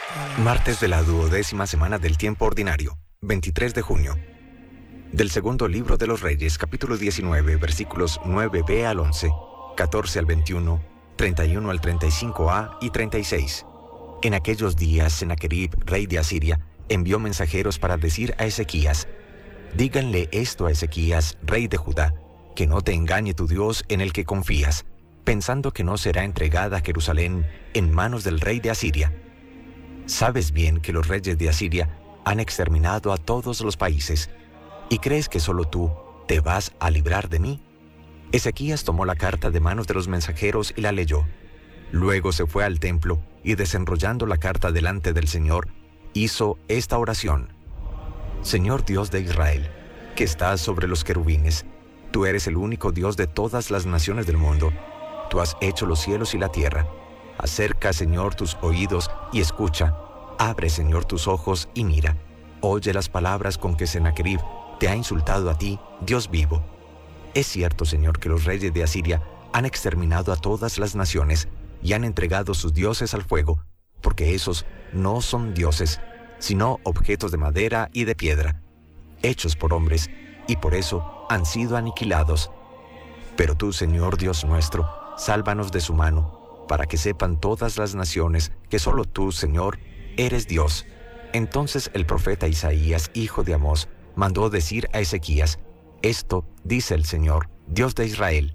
Martes de la 12ª semana del tiempo ordinario, 23 de junio. Del segundo libro de los Reyes, capítulo 19, versículos 9b al 11, 14 al 21, 31 al 35a y 36. En aquellos días, Sennacherib, rey de Asiria, envió mensajeros para decir a Ezequías: díganle esto a Ezequías, rey de Judá, que no te engañe tu Dios en el que confías, pensando que no será entregada Jerusalén en manos del rey de Asiria. Sabes bien que los reyes de Asiria han exterminado a todos los países, ¿y crees que solo tú te vas a librar de mí? Ezequías tomó la carta de manos de los mensajeros y la leyó. Luego se fue al templo y, desenrollando la carta delante del Señor, hizo esta oración: Señor Dios de Israel, que estás sobre los querubines, tú eres el único Dios de todas las naciones del mundo. Tú has hecho los cielos y la tierra. Acerca, Señor, tus oídos y escucha. Abre, Señor, tus ojos y mira. Oye las palabras con que Sennacherib te ha insultado a ti, Dios vivo. Es cierto, Señor, que los reyes de Asiria han exterminado a todas las naciones y han entregado sus dioses al fuego, porque esos no son dioses, sino objetos de madera y de piedra, hechos por hombres, y por eso han sido aniquilados. Pero tú, Señor Dios nuestro, sálvanos de su mano, para que sepan todas las naciones que solo tú, Señor, eres Dios. Entonces el profeta Isaías, hijo de Amós, mandó decir a Ezequías: esto dice el Señor, Dios de Israel: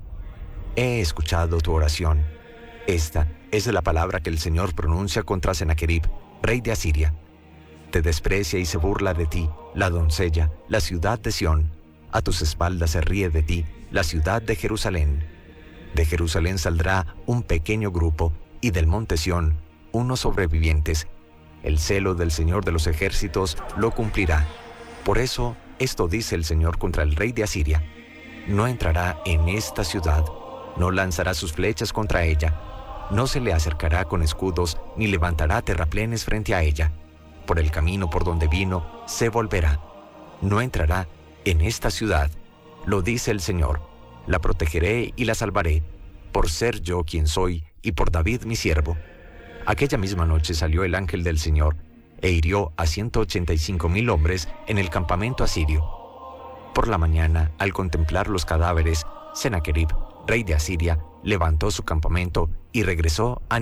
he escuchado tu oración. Esta es la palabra que el Señor pronuncia contra Sennacherib, rey de Asiria. Te desprecia y se burla de ti la doncella, la ciudad de Sión. A tus espaldas se ríe de ti la ciudad de Jerusalén. De Jerusalén saldrá un pequeño grupo, y del monte Sión unos sobrevivientes. El celo del Señor de los ejércitos lo cumplirá. Por eso, esto dice el Señor contra el rey de Asiria: no entrará en esta ciudad, no lanzará sus flechas contra ella, no se le acercará con escudos, ni levantará terraplenes frente a ella. Por el camino por donde vino, se volverá. No entrará en esta ciudad, lo dice el Señor. La protegeré y la salvaré, por ser yo quien soy y por David mi siervo. Aquella misma noche salió el ángel del Señor e hirió a 185,000 hombres en el campamento asirio. Por la mañana, al contemplar los cadáveres, Sennacherib, rey de Asiria, levantó su campamento y regresó a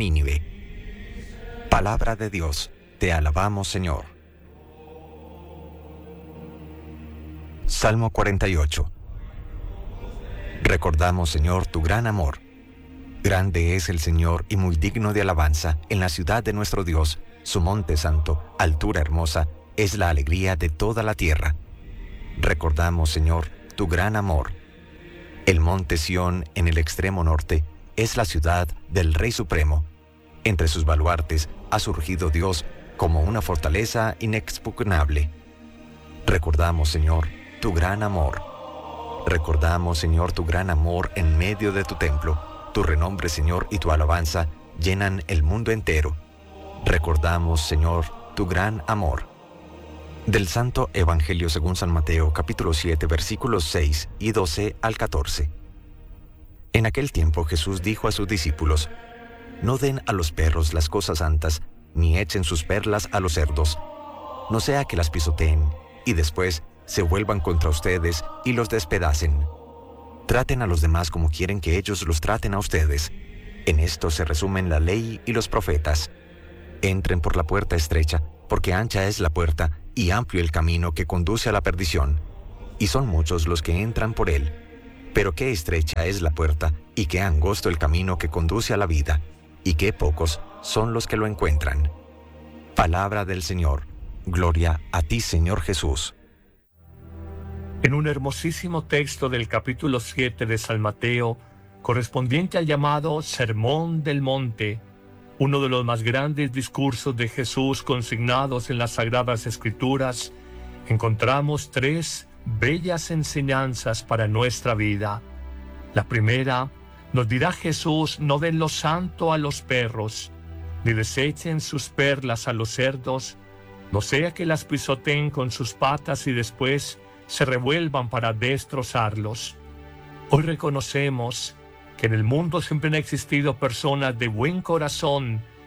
Nínive. Palabra de Dios, te alabamos, Señor. Salmo 48. Recordamos, Señor, tu gran amor. Grande es el Señor y muy digno de alabanza en la ciudad de nuestro Dios. Su monte santo, altura hermosa, es la alegría de toda la tierra. Recordamos, Señor, tu gran amor. El monte Sión, en el extremo norte, es la ciudad del Rey Supremo. Entre sus baluartes ha surgido Dios como una fortaleza inexpugnable. Recordamos, Señor, tu gran amor. Recordamos, Señor, tu gran amor en medio de tu templo. Tu renombre, Señor, y tu alabanza llenan el mundo entero. Recordamos, Señor, tu gran amor. Del Santo Evangelio según San Mateo, capítulo 7, versículos 6 y 12 al 14. En aquel tiempo Jesús dijo a sus discípulos: no den a los perros las cosas santas, ni echen sus perlas a los cerdos, no sea que las pisoteen, y después se vuelvan contra ustedes y los despedacen. Traten a los demás como quieren que ellos los traten a ustedes. En esto se resumen la ley y los profetas. Entren por la puerta estrecha, porque ancha es la puerta y amplio el camino que conduce a la perdición, y son muchos los que entran por él. Pero qué estrecha es la puerta y qué angosto el camino que conduce a la vida, y qué pocos son los que lo encuentran. Palabra del Señor. Gloria a ti, Señor Jesús. En un hermosísimo texto del capítulo 7 de San Mateo, correspondiente al llamado Sermón del Monte, uno de los más grandes discursos de Jesús consignados en las Sagradas Escrituras, encontramos tres bellas enseñanzas para nuestra vida. La primera, nos dirá Jesús: no den lo santo a los perros, ni desechen sus perlas a los cerdos, no sea que las pisoteen con sus patas y después se revuelvan para destrozarlos. Hoy reconocemos que en el mundo siempre han existido personas de buen corazón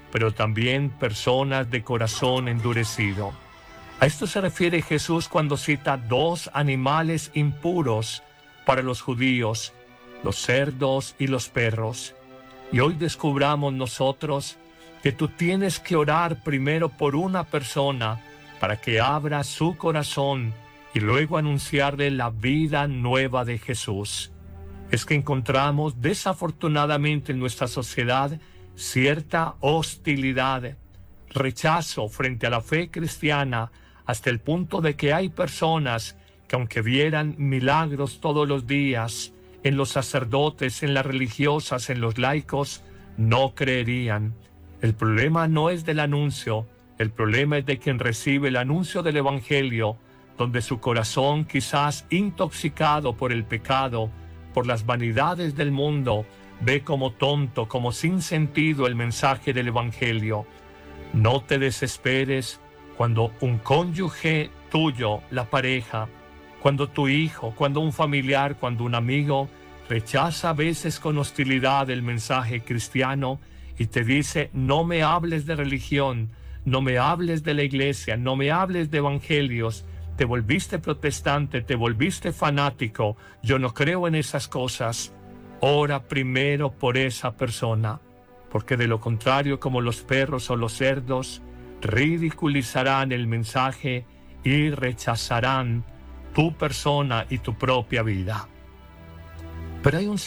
pero también personas de corazón endurecido. A esto se refiere Jesús cuando cita dos animales impuros para los judíos, los cerdos y los perros. Y hoy descubramos nosotros que tú tienes que orar primero por una persona para que abra su corazón y luego anunciarle la vida nueva de Jesús. Es que encontramos desafortunadamente en nuestra sociedad cierta hostilidad, rechazo frente a la fe cristiana, hasta el punto de que hay personas que aunque vieran milagros todos los días en los sacerdotes, en las religiosas, en los laicos, no creerían. El problema no es del anuncio, el problema es de quien recibe el anuncio del Evangelio, donde su corazón, quizás intoxicado por el pecado, por las vanidades del mundo, ve como tonto, como sin sentido el mensaje del Evangelio. No te desesperes cuando un cónyuge tuyo, la pareja, cuando tu hijo, cuando un familiar, cuando un amigo rechaza a veces con hostilidad el mensaje cristiano y te dice: no me hables de religión, no me hables de la iglesia, no me hables de evangelios, te volviste protestante, te volviste fanático, yo no creo en esas cosas. Ora primero por esa persona, porque de lo contrario, como los perros o los cerdos, ridiculizarán el mensaje y rechazarán tu persona y tu propia vida. Pero hay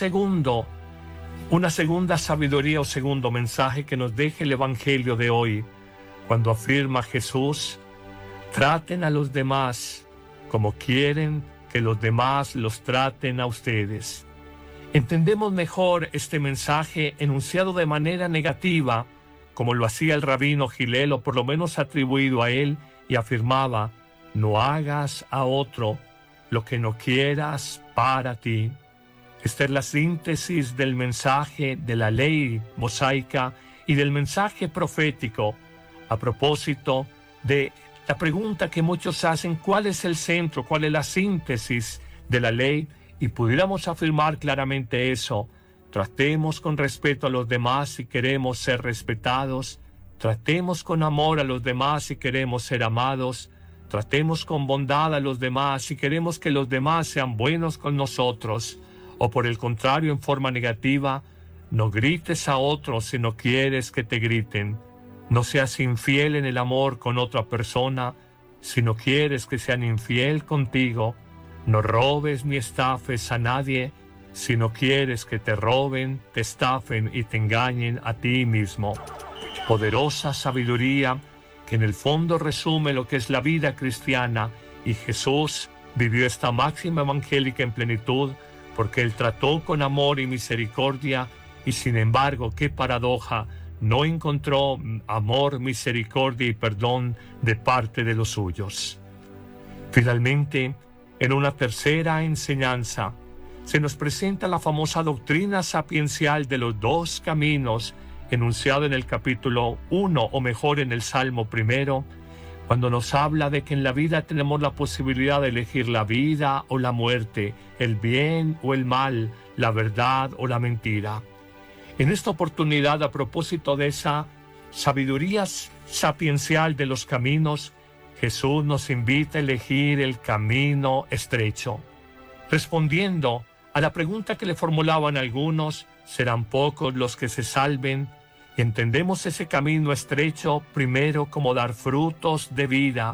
una segunda sabiduría o segundo mensaje que nos deja el Evangelio de hoy, cuando afirma Jesús: traten a los demás como quieren que los demás los traten a ustedes. Entendemos mejor este mensaje enunciado de manera negativa, como lo hacía el rabino Gilel, o por lo menos atribuido a él, y afirmaba: no hagas a otro lo que no quieras para ti. Esta es la síntesis del mensaje de la ley mosaica y del mensaje profético, a propósito de la pregunta que muchos hacen: ¿cuál es el centro? ¿Cuál es la síntesis de la ley? Y pudiéramos afirmar claramente eso: tratemos con respeto a los demás si queremos ser respetados, tratemos con amor a los demás si queremos ser amados, tratemos con bondad a los demás si queremos que los demás sean buenos con nosotros, o por el contrario, en forma negativa, no grites a otros si no quieres que te griten. No seas infiel en el amor con otra persona si no quieres que sean infiel contigo. No robes ni estafes a nadie si no quieres que te roben, te estafen y te engañen a ti mismo. Poderosa sabiduría que en el fondo resume lo que es la vida cristiana, y Jesús vivió esta máxima evangélica en plenitud porque Él trató con amor y misericordia, y sin embargo, qué paradoja, no encontró amor, misericordia y perdón de parte de los suyos. Finalmente, en una tercera enseñanza, se nos presenta la famosa doctrina sapiencial de los dos caminos, enunciada en el capítulo 1, o mejor en el Salmo 1, cuando nos habla de que en la vida tenemos la posibilidad de elegir la vida o la muerte, el bien o el mal, la verdad o la mentira. En esta oportunidad, a propósito de esa sabiduría sapiencial de los caminos, Jesús nos invita a elegir el camino estrecho. Respondiendo a la pregunta que le formulaban algunos: ¿serán pocos los que se salven? Y entendemos ese camino estrecho primero como dar frutos de vida,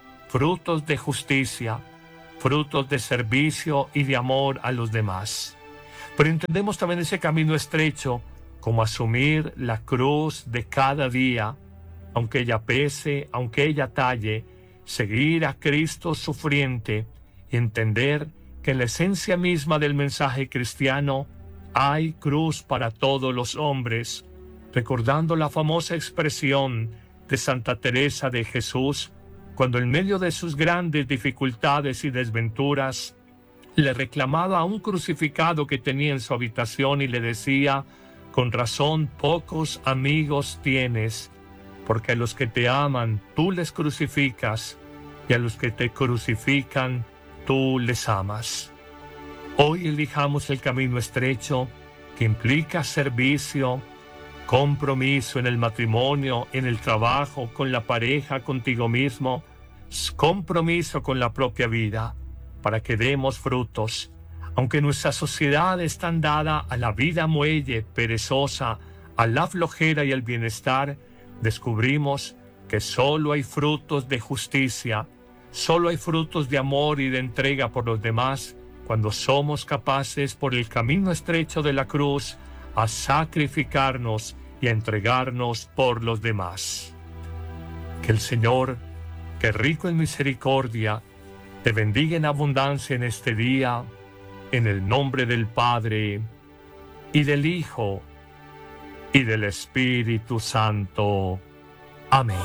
frutos de justicia, frutos de servicio y de amor a los demás. Pero entendemos también ese camino estrecho como asumir la cruz de cada día, aunque ella pese, aunque ella talle, seguir a Cristo sufriente y entender que en la esencia misma del mensaje cristiano hay cruz para todos los hombres, recordando la famosa expresión de Santa Teresa de Jesús, cuando en medio de sus grandes dificultades y desventuras, le reclamaba a un crucificado que tenía en su habitación y le decía: con razón pocos amigos tienes, porque a los que te aman tú les crucificas, y a los que te crucifican tú les amas. Hoy elijamos el camino estrecho, que implica servicio, compromiso en el matrimonio, en el trabajo, con la pareja, contigo mismo, compromiso con la propia vida, para que demos frutos. Aunque nuestra sociedad está dada a la vida muelle, perezosa, a la flojera y al bienestar, descubrimos que solo hay frutos de justicia, solo hay frutos de amor y de entrega por los demás, cuando somos capaces, por el camino estrecho de la cruz, a sacrificarnos y a entregarnos por los demás. Que el Señor, que rico en misericordia, te bendiga en abundancia en este día, en el nombre del Padre, y del Hijo, y del Espíritu Santo. Amén.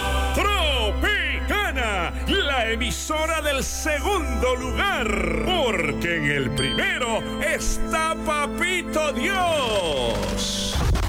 Tropicana, la emisora del segundo lugar, porque en el primero está Papito Dios.